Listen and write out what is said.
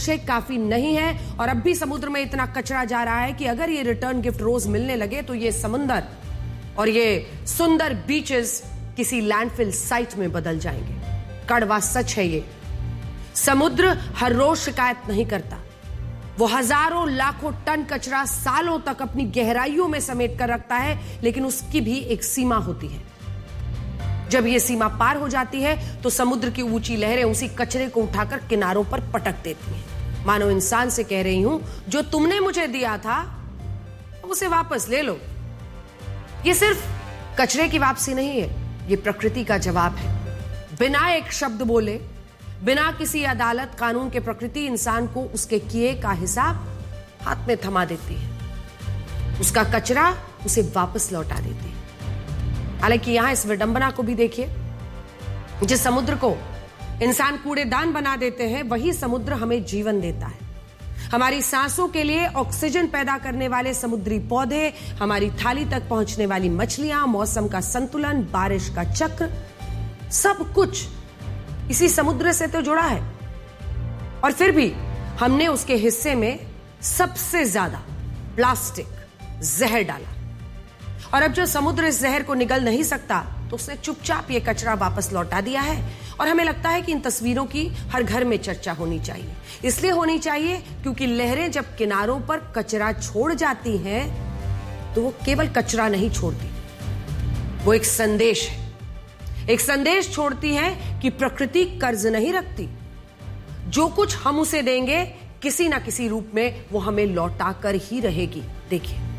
Handshake काफी नहीं है और अब भी समुद्र में इतना कचरा जा रहा है कि अगर ये रिटर्न गिफ्ट रोज मिलने लगे तो ये समुंदर और ये सुंदर बीचेस किसी लैंडफिल साइट में बदल जाएंगे। कड़वा सच है ये। समुद्र हर रोज शिकायत नहीं करता। वो हजारों लाखों टन कचरा सालों तक अपनी गहराइयों में समेट कर रखता है, लेकिन उसकी भी एक सीमा होती है। जब ये सीमा पार हो जाती है तो समुद्र की ऊंची लहरें उसी कचरे को उठाकर किनारों पर पटक देती हैं। मानो इंसान से कह रही हूं, जो तुमने मुझे दिया था उसे वापस ले लो। ये सिर्फ कचरे की वापसी नहीं है, ये प्रकृति का जवाब है। बिना एक शब्द बोले, बिना किसी अदालत कानून के प्रकृति इंसान को उसके किए का हिसाब हाथ में थमा देती है। उसका कचरा उसे वापस लौटा देती है। हालांकि यहां इस विडंबना को भी देखिए, जिस समुद्र को इंसान कूड़ेदान बना देते हैं वही समुद्र हमें जीवन देता है। हमारी सांसों के लिए ऑक्सीजन पैदा करने वाले समुद्री पौधे, हमारी थाली तक पहुंचने वाली मछलियां, मौसम का संतुलन, बारिश का चक्र, सब कुछ इसी समुद्र से तो जुड़ा है। और फिर भी हमने उसके हिस्से में सबसे ज्यादा प्लास्टिक, जहर डाला। और अब जो समुद्र इस जहर को निगल नहीं सकता तो उसने चुपचाप ये कचरा वापस लौटा दिया है। और हमें लगता है कि इन तस्वीरों की हर घर में चर्चा होनी चाहिए। इसलिए होनी चाहिए क्योंकि लहरें जब किनारों पर कचरा छोड़ जाती हैं तो वो केवल कचरा नहीं छोड़ती, वो एक संदेश है। एक संदेश छोड़ती है कि प्रकृति कर्ज नहीं रखती। जो कुछ हम उसे देंगे किसी ना किसी रूप में वो हमें लौटा कर ही रहेगी। देखिए।